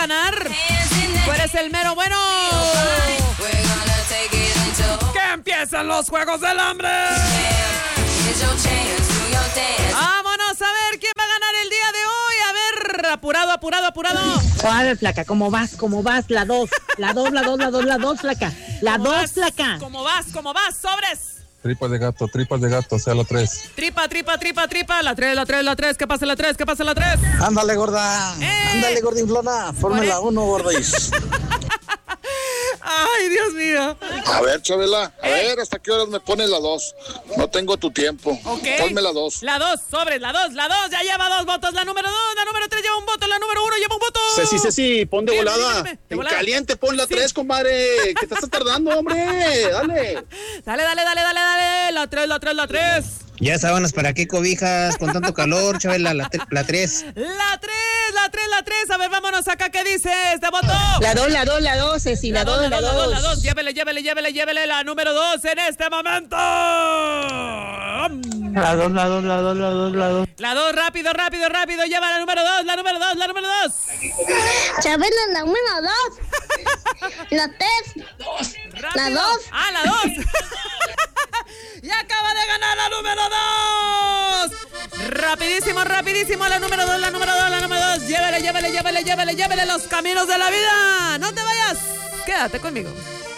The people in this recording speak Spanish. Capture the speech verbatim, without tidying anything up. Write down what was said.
ganar. Tú eres el mero bueno. Que empiezan los Juegos del Hambre. Vámonos a ver quién va a ganar el día de hoy. A ver, apurado, apurado, apurado. Suave, flaca, ¿cómo vas? ¿Cómo vas? La dos, la dos, la dos, la dos, la dos, flaca. La dos, flaca. ¿Cómo vas? ¿Cómo vas? Sobres. Tripas de gato, tripas de gato, sea la tres. Tripa, tripa, tripa, tripa. La tres, la tres, la tres. ¿Qué pasa la tres? ¿Qué pasa la tres? Ándale, gorda. ¡Eh! Ándale, gordinflona. Fórmula uno, gordis. Ay, Dios mío. A ver, Chabela, a ¿Eh? ver, ¿hasta qué horas me pones la dos? No tengo tu tiempo. Ok. Ponme la dos. La dos, sobres, la dos, la dos. Ya lleva dos votos. La número dos, la número tres lleva un voto. La número uno lleva un voto. Ceci, Ceci, pon de Dígame, volada. dígame, de En volada. caliente, pon la Sí. tres, compadre. Que te estás tardando, hombre. Dale. Dale, dale, dale, dale, dale. La tres, la tres, la tres. Ya sábanas, ¿para qué cobijas con tanto calor, Chabela? La, tre- la tres. La tres, la tres, la tres. A ver, vámonos acá. ¿Qué dice este voto? La dos, la dos, la dos, Ceci, la dos, la la dos, la dos. dos. Llévele, llévele, llévele, llévele la número dos en este momento. La dos, la dos, la dos, la dos, la dos. La dos, rápido, rápido, rápido. Lleva la número dos, la número dos, la número dos. Chabela, la número dos. La tres. Rápido. La dos. Ah, la dos. Y acaba de ganar la número dos. Rapidísimo, rapidísimo. La número dos, la número dos, la número dos. Llévele, llévele, llévele, llévele, llévele los caminos de la vida. No te vayas. Quédate conmigo.